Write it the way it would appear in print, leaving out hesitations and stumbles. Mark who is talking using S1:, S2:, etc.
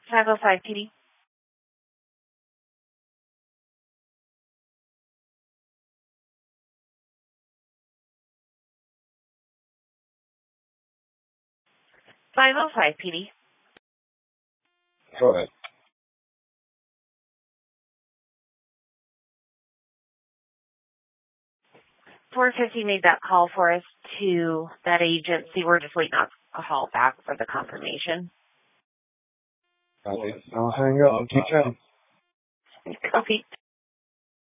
S1: 505 PD. PD.
S2: Go ahead.
S1: 450 made that call for us to that agency. We're just waiting on a call back for the confirmation.
S2: I'll hang up and keep chatting.
S1: Copy.